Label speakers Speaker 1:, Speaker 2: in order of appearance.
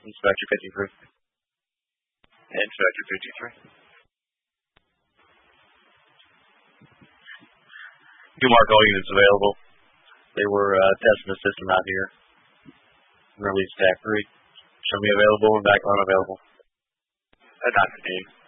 Speaker 1: Inspector 53.
Speaker 2: Inspector 53.
Speaker 1: You mark all units available. They were testing the system out here. Release TAC 3. Show me available and background available.
Speaker 2: Not the team.